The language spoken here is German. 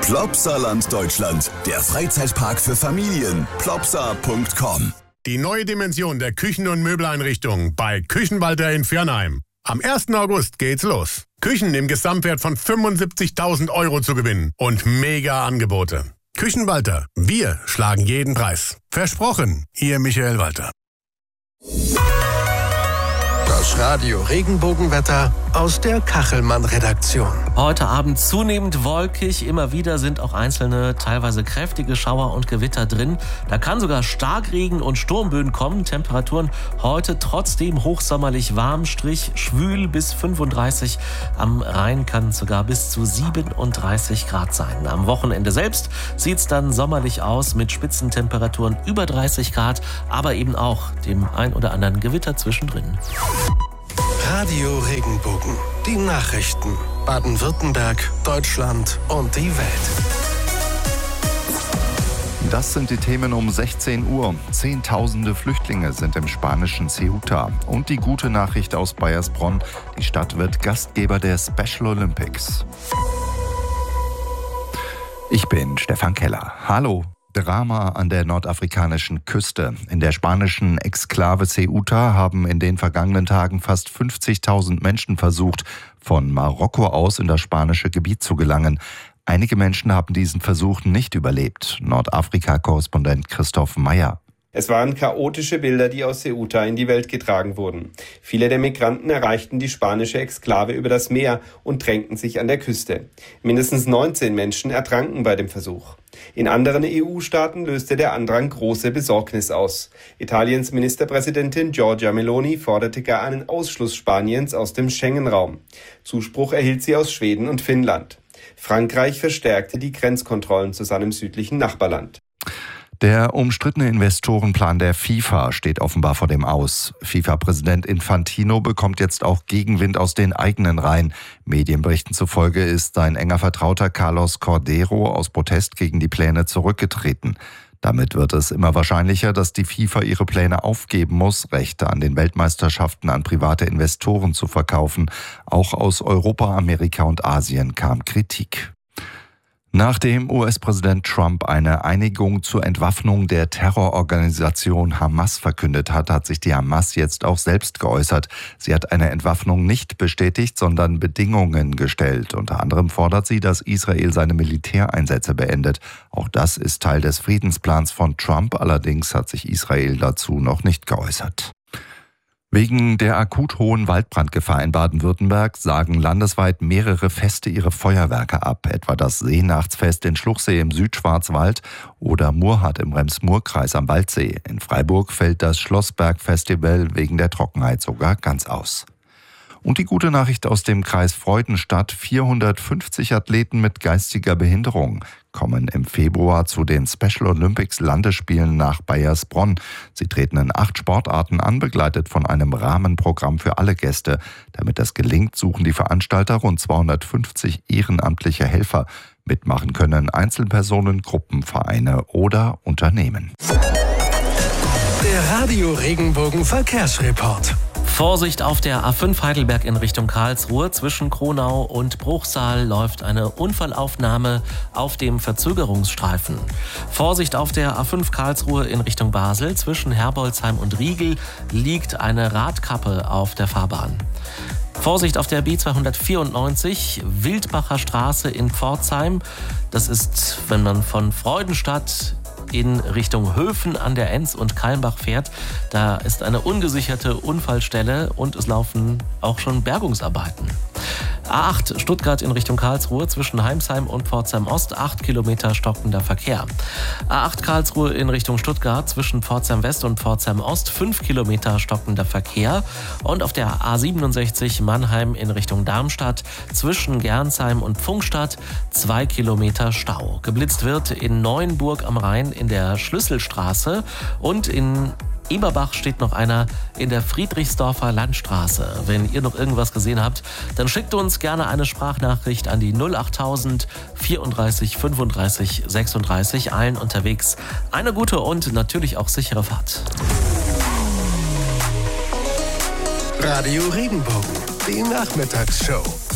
Plopsaland Deutschland, der Freizeitpark für Familien. Plopsa.com. Die neue Dimension der Küchen- und Möbeleinrichtung bei Küchenwalter in Viernheim. Am 1. August geht's los. Küchen im Gesamtwert von 75.000 € zu gewinnen und mega Angebote. Küchenwalter, wir schlagen jeden Preis. Versprochen, Ihr Michael Walter. Das Radio Regenbogenwetter aus der Kachelmann-Redaktion. Heute Abend zunehmend wolkig, immer wieder sind auch einzelne, teilweise kräftige Schauer und Gewitter drin. Da kann sogar Starkregen und Sturmböen kommen. Temperaturen heute trotzdem hochsommerlich warm, schwül bis 35. Am Rhein kann es sogar bis zu 37 Grad sein. Am Wochenende selbst sieht es dann sommerlich aus mit Spitzentemperaturen über 30 Grad, aber eben auch dem ein oder anderen Gewitter zwischendrin. Radio Regenbogen. Die Nachrichten. Baden-Württemberg, Deutschland und die Welt. Das sind die Themen um 16 Uhr. Zehntausende Flüchtlinge sind im spanischen Ceuta. Und die gute Nachricht aus Baiersbronn. Die Stadt wird Gastgeber der Special Olympics. Ich bin Stefan Keller. Hallo. Drama an der nordafrikanischen Küste. In der spanischen Exklave Ceuta haben in den vergangenen Tagen fast 50.000 Menschen versucht, von Marokko aus in das spanische Gebiet zu gelangen. Einige Menschen haben diesen Versuch nicht überlebt. Nordafrika-Korrespondent Christoph Meyer. Es waren chaotische Bilder, die aus Ceuta in die Welt getragen wurden. Viele der Migranten erreichten die spanische Exklave über das Meer und drängten sich an der Küste. Mindestens 19 Menschen ertranken bei dem Versuch. In anderen EU-Staaten löste der Andrang große Besorgnis aus. Italiens Ministerpräsidentin Giorgia Meloni forderte gar einen Ausschluss Spaniens aus dem Schengen-Raum. Zuspruch erhielt sie aus Schweden und Finnland. Frankreich verstärkte die Grenzkontrollen zu seinem südlichen Nachbarland. Der umstrittene Investorenplan der FIFA steht offenbar vor dem Aus. FIFA-Präsident Infantino bekommt jetzt auch Gegenwind aus den eigenen Reihen. Medienberichten zufolge ist sein enger Vertrauter Carlos Cordeiro aus Protest gegen die Pläne zurückgetreten. Damit wird es immer wahrscheinlicher, dass die FIFA ihre Pläne aufgeben muss, Rechte an den Weltmeisterschaften an private Investoren zu verkaufen. Auch aus Europa, Amerika und Asien kam Kritik. Nachdem US-Präsident Trump eine Einigung zur Entwaffnung der Terrororganisation Hamas verkündet hat, hat sich die Hamas jetzt auch selbst geäußert. Sie hat eine Entwaffnung nicht bestätigt, sondern Bedingungen gestellt. Unter anderem fordert sie, dass Israel seine Militäreinsätze beendet. Auch das ist Teil des Friedensplans von Trump. Allerdings hat sich Israel dazu noch nicht geäußert. Wegen der akut hohen Waldbrandgefahr in Baden-Württemberg sagen landesweit mehrere Feste ihre Feuerwerke ab, etwa das Seenachtsfest in Schluchsee im Südschwarzwald oder Murrhardt im Rems-Murr-Kreis am Waldsee. In Freiburg fällt das Schlossberg-Festival wegen der Trockenheit sogar ganz aus. Und die gute Nachricht aus dem Kreis Freudenstadt: 450 Athleten mit geistiger Behinderung kommen im Februar zu den Special Olympics Landesspielen nach Baiersbronn. Sie treten in 8 Sportarten an, begleitet von einem Rahmenprogramm für alle Gäste. Damit das gelingt, suchen die Veranstalter rund 250 ehrenamtliche Helfer. Mitmachen können Einzelpersonen, Gruppen, Vereine oder Unternehmen. Der Radio Regenbogen Verkehrsreport. Vorsicht auf der A5 Heidelberg in Richtung Karlsruhe. Zwischen Kronau und Bruchsal läuft eine Unfallaufnahme auf dem Verzögerungsstreifen. Vorsicht auf der A5 Karlsruhe in Richtung Basel. Zwischen Herbolzheim und Riegel liegt eine Radkappe auf der Fahrbahn. Vorsicht auf der B294 Wildbacher Straße in Pforzheim. Das ist, wenn man von Freudenstadt in Richtung Höfen an der Enz und Kalmbach fährt. Da ist eine ungesicherte Unfallstelle und es laufen auch schon Bergungsarbeiten. A8 Stuttgart in Richtung Karlsruhe zwischen Heimsheim und Pforzheim Ost, 8 Kilometer stockender Verkehr. A8 Karlsruhe in Richtung Stuttgart zwischen Pforzheim West und Pforzheim Ost, 5 Kilometer stockender Verkehr. Und auf der A67 Mannheim in Richtung Darmstadt zwischen Gernsheim und Pfungstadt, 2 Kilometer Stau. Geblitzt wird in Neuenburg am Rhein in der Schlüsselstraße und in Eberbach steht noch einer in der Friedrichsdorfer Landstraße. Wenn ihr noch irgendwas gesehen habt, dann schickt uns gerne eine Sprachnachricht an die 08000 34 35 36. Allen unterwegs eine gute und natürlich auch sichere Fahrt. Radio Regenbogen, die Nachmittagsshow.